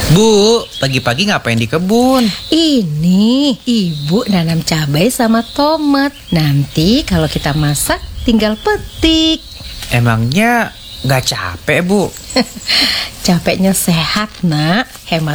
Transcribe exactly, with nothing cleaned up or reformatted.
Bu, pagi-pagi ngapain di kebun? Ini ibu nanam cabai sama tomat. Nanti kalau kita masak tinggal petik. Emangnya nggak capek, Bu? Capeknya sehat, nak. Hemat